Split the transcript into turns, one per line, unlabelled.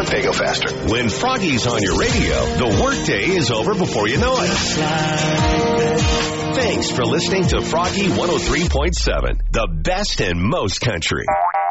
on Pago Faster.
When Froggy's on your radio, the workday is over before you know it. Thanks for listening to Froggy 103.7, the best and most country.